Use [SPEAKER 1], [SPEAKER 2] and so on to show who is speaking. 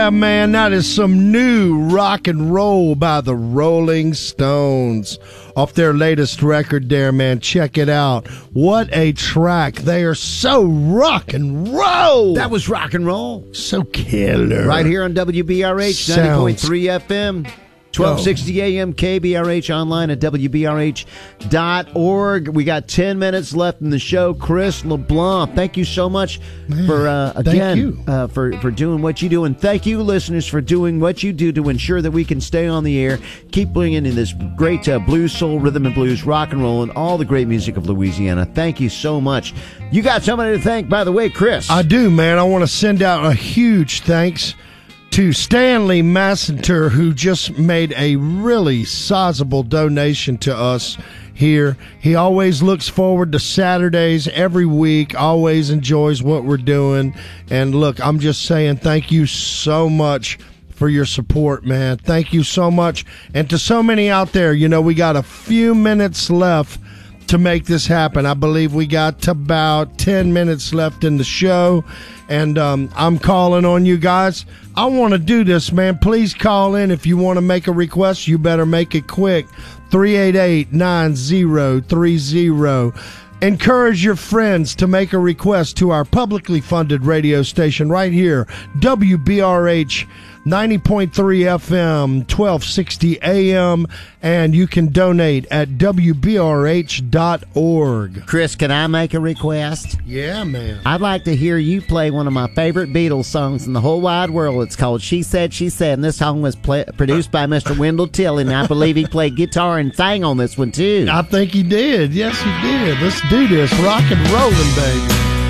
[SPEAKER 1] Yeah, man, that is some new rock and roll by the Rolling Stones off their latest record there, man. Check it out. What a track. They are so rock and roll.
[SPEAKER 2] That was rock and roll.
[SPEAKER 1] So killer.
[SPEAKER 2] Right here on WBRH 90.3 FM. 1260 AM KBRH, online at WBRH.org. We got 10 minutes left in the show. Chris LeBlanc, thank you so much for for doing what you do. And thank you, listeners, for doing what you do to ensure that we can stay on the air, keep bringing in this great blues, soul, rhythm and blues, rock and roll, and all the great music of Louisiana. Thank you so much. You got somebody to thank, by the way, Chris.
[SPEAKER 1] I do, man. I want to send out a huge thanks to Stanley Massenter, who just made a really sizable donation to us here. He always looks forward to Saturdays every week, always enjoys what we're doing. And look, I'm just saying thank you so much for your support, man. Thank you so much. And to so many out there, you know, we got a few minutes left to make this happen. I believe we got about 10 minutes left in the show, and I'm calling on you guys. I want to do this, man. Please call in if you want to make a request. You better make it quick. 388-9030. Encourage your friends to make a request to our publicly funded radio station right here, WBRH 90.3 FM, 1260 AM, and you can donate at WBRH.org.
[SPEAKER 2] Chris, can I make a request?
[SPEAKER 1] Yeah, man.
[SPEAKER 2] I'd like to hear you play one of my favorite Beatles songs in the whole wide world. It's called She Said, She Said, and this song was produced by Mr. Wendell Tilley, and I believe he played guitar and sang on this one, too.
[SPEAKER 1] I think he did. Yes, he did. Let's do this. Rock and rolling, baby.